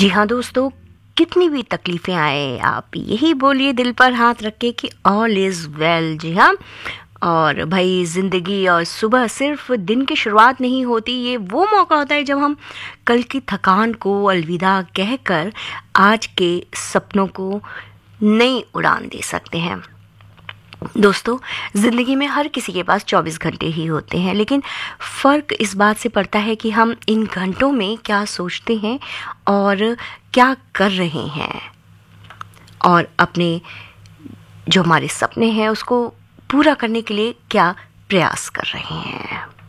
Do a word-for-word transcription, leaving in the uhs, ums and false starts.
जी हाँ दोस्तों, कितनी भी तकलीफ़ें आए आप यही बोलिए दिल पर हाथ रख के कि ऑल इज़ वेल। जी हाँ, और भाई ज़िंदगी और सुबह सिर्फ दिन की शुरुआत नहीं होती, ये वो मौका होता है जब हम कल की थकान को अलविदा कहकर आज के सपनों को नई उड़ान दे सकते हैं। दोस्तों, ज़िंदगी में हर किसी के पास चौबीस घंटे ही होते हैं, लेकिन फ़र्क इस बात से पड़ता है कि हम इन घंटों में क्या सोचते हैं और क्या कर रहे हैं, और अपने जो हमारे सपने हैं उसको पूरा करने के लिए क्या प्रयास कर रहे हैं।